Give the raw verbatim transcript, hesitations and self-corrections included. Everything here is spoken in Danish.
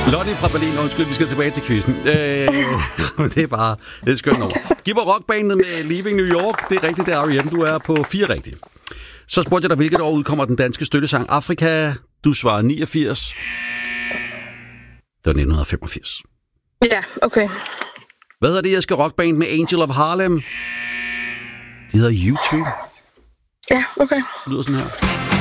Lonnie fra Berlin, undskyld, vi skal tilbage til quizzen. Øh, det er bare, det er skønt over. Giv mig rockbandet med Leaving New York. Det er rigtigt, det er R E M. Du er på fire rigtige. Så spurgte jeg dig, hvilket år udkommer den danske støttesang Afrika? Du svarer niogfirs. Det var nitten femogfirs. Ja, okay. Hvad hedder det irske rockband med Angel of Harlem? Det hedder U to. Ja, okay. Det lyder sådan her.